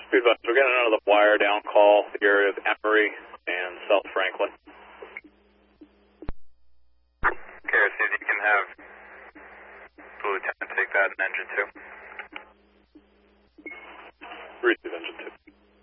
We're getting another wire down call, the area of Emory and South Franklin. Okay, see if you can have the lieutenant take that in engine 2. Receive engine 2.